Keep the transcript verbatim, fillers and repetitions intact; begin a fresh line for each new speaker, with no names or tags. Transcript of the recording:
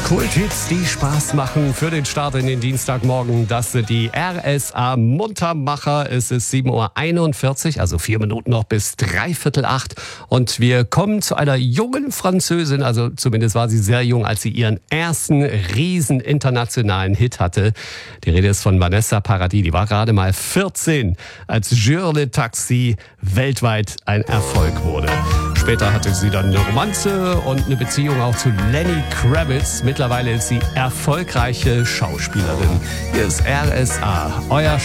Kulthits, die Spaß machen für den Start in den Dienstagmorgen. Das sind die R S A Muntermacher. Es ist sieben Uhr einundvierzig, also vier Minuten noch bis dreiviertel acht. Und wir kommen zu einer jungen Französin, also zumindest war sie sehr jung, als sie ihren ersten riesen internationalen Hit hatte. Die Rede ist von Vanessa Paradis. Die war gerade mal vierzehn, als Jure le Taxi weltweit ein Erfolg wurde. Später hatte sie dann eine Romanze und eine Beziehung auch zu Lenny Kravitz. Mittlerweile ist sie erfolgreiche Schauspielerin. Hier ist R S A, euer